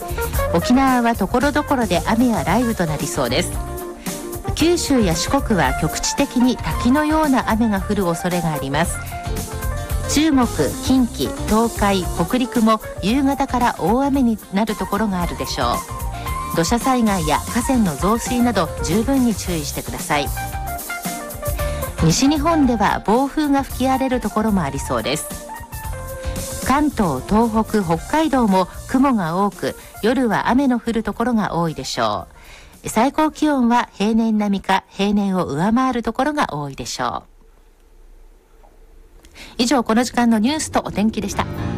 沖縄は所々で雨や雷雨となりそうです。九州や四国は局地的に滝のような雨が降る恐れがあります。中国、近畿、東海、北陸も夕方から大雨になるところがあるでしょう。土砂災害や河川の増水など十分に注意してください。西日本では暴風が吹き荒れるところもありそうです。関東、東北、北海道も雲が多く、夜は雨の降るところが多いでしょう。最高気温は平年並みか平年を上回るところが多いでしょう。以上、この時間のニュースとお天気でした。